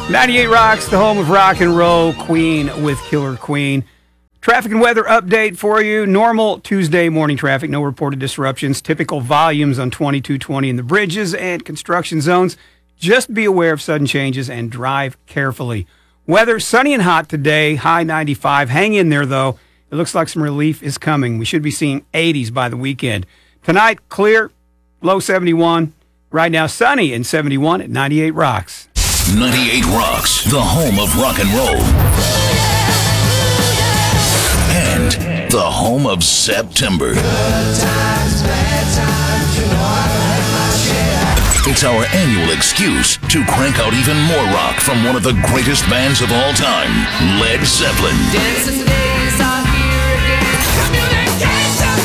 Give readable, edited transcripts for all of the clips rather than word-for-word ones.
98 Rocks, the home of rock and roll. Queen with Killer Queen. Traffic and weather update for you. Normal Tuesday morning traffic, no reported disruptions. Typical volumes on 2220 in the bridges and construction zones. Just be aware of sudden changes and drive carefully. Weather, sunny and hot today, high 95. Hang in there, though. It looks like some relief is coming. We should be seeing 80s by the weekend. Tonight, clear, low 71. Right now, sunny and 71 at 98 Rocks. 98 Rocks, the home of rock and roll. And the home of September. It's our annual excuse to crank out even more rock from one of the greatest bands of all time, Led Zeppelin. Dancing days are here again. Communications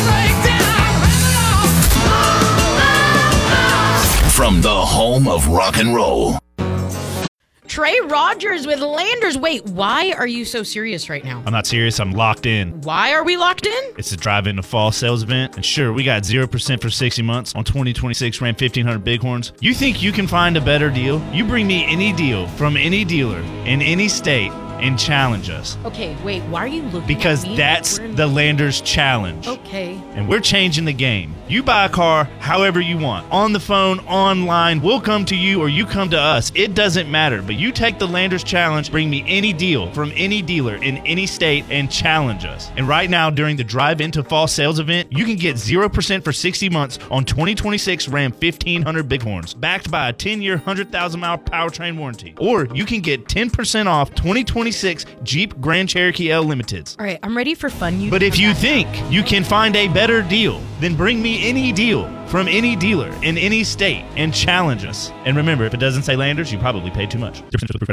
breakdown. From the home of rock and roll. Trey Rogers with Landers. Wait, why are you so serious right now? I'm not serious. I'm locked in. Why are we locked in? It's a drive-in to fall sales event. And sure, we got 0% for 60 months on 2026 Ram 1500 Bighorns. You think you can find a better deal? You bring me any deal from any dealer in any state and challenge us. Okay, wait, why are you looking Because at me? that's the Landers Challenge. Okay. And we're changing the game. You buy a car however you want. On the phone, online, we'll come to you or you come to us. It doesn't matter. But you take the Landers Challenge, bring me any deal from any dealer in any state and challenge us. And right now, during the Drive Into Fall sales event, you can get 0% for 60 months on 2026 Ram 1500 Bighorns, backed by a 10-year, 100,000-mile powertrain warranty. Or you can get 10% off 2026 Jeep Grand Cherokee L Limiteds. All right, I'm ready for fun. But if you think you can find a better deal, then bring me any deal from any dealer in any state and challenge us. And remember, if it doesn't say Landers, you probably paid too much.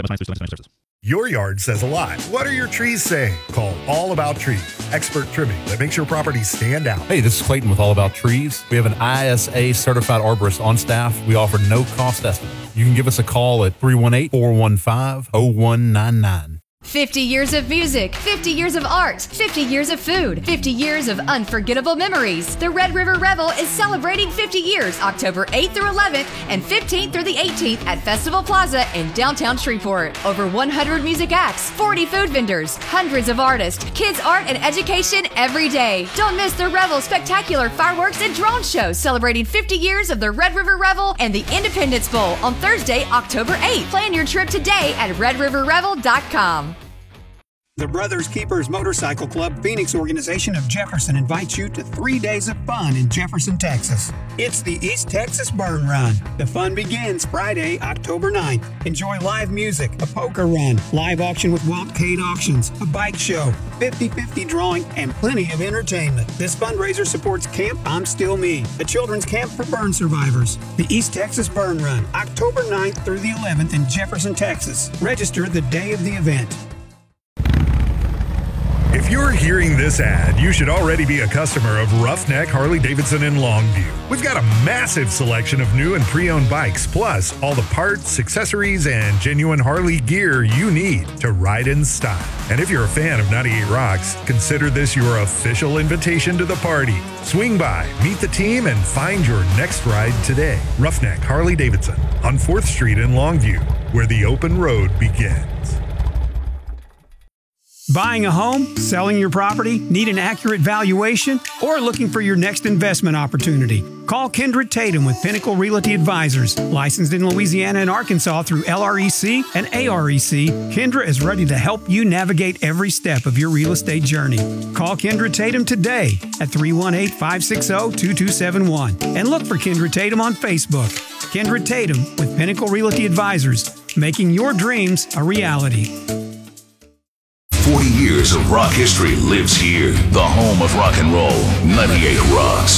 Your yard says a lot. What are your trees saying? Call All About Trees, expert trimming that makes your property stand out. Hey, this is Clayton with All About Trees. We have an ISA certified arborist on staff. We offer no cost estimate. You can give us a call at 318-415-0199. 50 years of music, 50 years of art, 50 years of food, 50 years of unforgettable memories. The Red River Revel is celebrating 50 years, October 8th through 11th and 15th through the 18th at Festival Plaza in downtown Shreveport. Over 100 music acts, 40 food vendors, hundreds of artists, kids art and education every day. Don't miss the Revel's spectacular fireworks and drone show celebrating 50 years of the Red River Revel and the Independence Bowl on Thursday, October 8th. Plan your trip today at redriverrevel.com. The Brothers Keepers Motorcycle Club Phoenix organization of Jefferson invites you to 3 days of fun in Jefferson, Texas. It's the East Texas Burn Run. The fun begins Friday, October 9th. Enjoy live music, a poker run, live auction with Wildcat Auctions, a bike show, 50-50 drawing, and plenty of entertainment. This fundraiser supports Camp I'm Still Me, a children's camp for burn survivors. The East Texas Burn Run, October 9th through the 11th in Jefferson, Texas. Register the day of the event. If you're hearing this ad, you should already be a customer of Roughneck Harley-Davidson in Longview. We've got a massive selection of new and pre-owned bikes, plus all the parts, accessories, and genuine Harley gear you need to ride in style. And if you're a fan of 98 Rocks, consider this your official invitation to the party. Swing by, meet the team, and find your next ride today. Roughneck Harley-Davidson on 4th Street in Longview, where the open road begins. Buying a home, selling your property, need an accurate valuation, or looking for your next investment opportunity? Call Kendra Tatum with Pinnacle Realty Advisors. Licensed in Louisiana and Arkansas through LREC and AREC, Kendra is ready to help you navigate every step of your real estate journey. Call Kendra Tatum today at 318-560-2271 and look for Kendra Tatum on Facebook. Kendra Tatum with Pinnacle Realty Advisors, making your dreams a reality. 40 years of rock history lives here. The home of rock and roll, 98 Rocks.